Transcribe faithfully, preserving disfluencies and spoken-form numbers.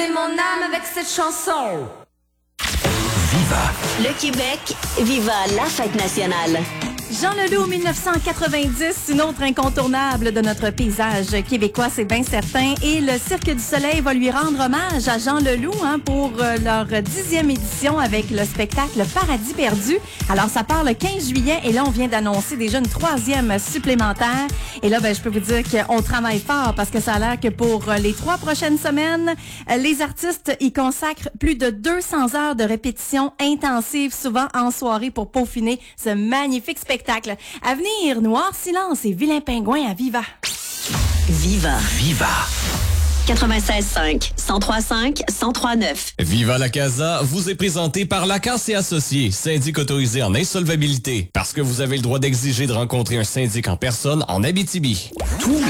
sauver mon âme avec cette chanson. Viva. Le Québec, viva la fête nationale. Jean Leloup, dix-neuf cent quatre-vingt-dix, une autre incontournable de notre paysage québécois, c'est bien certain. Et le Cirque du Soleil va lui rendre hommage à Jean Leloup hein, pour euh, leur dixième édition avec le spectacle Paradis perdu. Alors, ça part le quinze juillet et là, on vient d'annoncer déjà une troisième supplémentaire. Et là, ben, je peux vous dire qu'on travaille fort parce que ça a l'air que pour les trois prochaines semaines, les artistes y consacrent plus de deux cents heures de répétition intensive, souvent en soirée, pour peaufiner ce magnifique spectacle. À venir, Noir Silence et Vilain Pingouin à Viva. Viva. Viva. quatre-vingt-seize cinq, cent trois cinq, cent trois neuf. Viva la Casa vous est présenté par Lacasse et Associés, syndic autorisé en insolvabilité. Parce que vous avez le droit d'exiger de rencontrer un syndic en personne en Abitibi. Tous